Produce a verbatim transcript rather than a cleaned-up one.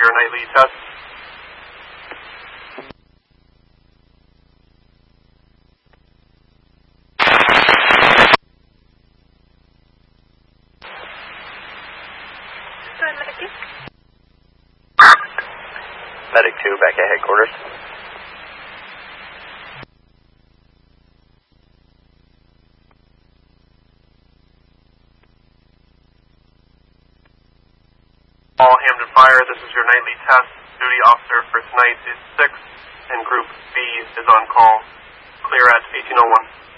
your nightly test. Medic two, back at headquarters. All Hampton Fire, this is your nightly test. Duty officer for tonight is six, and Group B is on call. Clear at eighteen oh one.